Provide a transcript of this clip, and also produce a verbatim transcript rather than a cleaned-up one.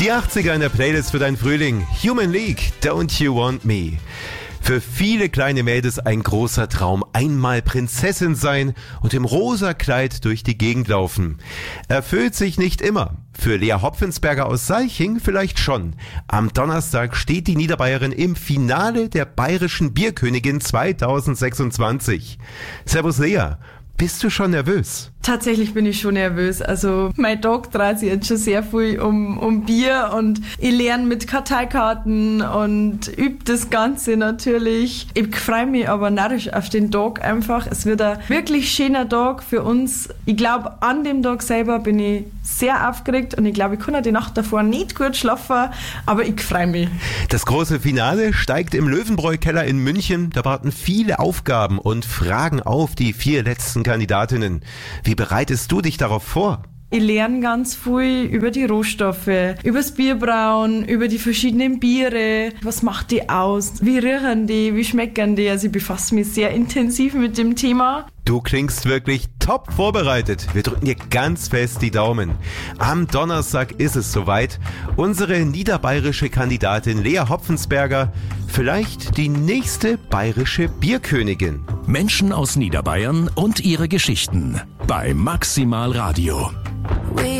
Die achtziger in der Playlist für dein Frühling. Human League, Don't You Want Me. Für viele kleine Mädels ein großer Traum, einmal Prinzessin sein und im rosa Kleid durch die Gegend laufen. Erfüllt sich nicht immer. Für Lea Hopfensberger aus Salching vielleicht schon. Am Donnerstag steht die Niederbayerin im Finale der Bayerischen Bierkönigin zweitausendsechsundzwanzig. Servus Lea, bist du schon nervös? Tatsächlich bin ich schon nervös. Also mein Tag dreht sich jetzt schon sehr viel um, um Bier und ich lerne mit Karteikarten und übe das Ganze natürlich. Ich freue mich aber narrisch auf den Tag einfach. Es wird ein wirklich schöner Tag für uns. Ich glaube, an dem Tag selber bin ich sehr aufgeregt und ich glaube, ich kann auch die Nacht davor nicht gut schlafen, aber ich freue mich. Das große Finale steigt im Löwenbräu-Keller in München. Da warten viele Aufgaben und Fragen auf die vier letzten Kandidatinnen. Wie bereitest du dich darauf vor? Ich lerne ganz viel über die Rohstoffe, über das Bierbrauen, über die verschiedenen Biere. Was macht die aus? Wie riechen die? Wie schmecken die? Also ich befasse mich sehr intensiv mit dem Thema. Du klingst wirklich top vorbereitet. Wir drücken dir ganz fest die Daumen. Am Donnerstag ist es soweit. Unsere niederbayerische Kandidatin Lea Hopfensberger, vielleicht die nächste bayerische Bierkönigin. Menschen aus Niederbayern und ihre Geschichten bei Maximal Radio.